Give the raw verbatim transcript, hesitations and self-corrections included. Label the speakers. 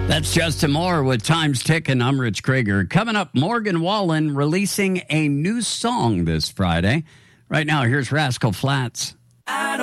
Speaker 1: That's Justin Moore with Time's Ticking. I'm Rich Krager. Coming up, Morgan Wallen releasing a new song this Friday. Right now, here's Rascal Flatts. I don't